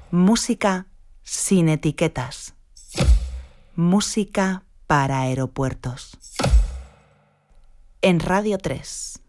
Música sin etiquetas. Música para aeropuertos. En Radio 3.